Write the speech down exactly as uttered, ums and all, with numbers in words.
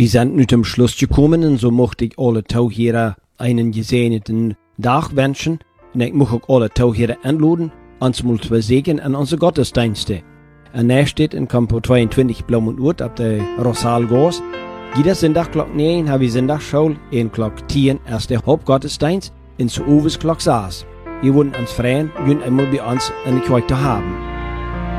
Wir sind nu zum Schluss gekommen und so möchte ich alle Taucherer einen gesegneten Tag wünschen. Und ich möchte auch alle Taucherer einladen, uns mal zu sehen an unsere Gottesdienste. Und er steht in Kampo zweiundzwanzig Blaumunduert auf der Rosalgors. Jeder Sonntag klock neun haben wir Sonntagsschule, ein klock zehn erst der Hauptgottesdienst und zu Uwes klock sechs. Wir wollen uns freuen, jün einmal bei uns in die Kirche zu haben.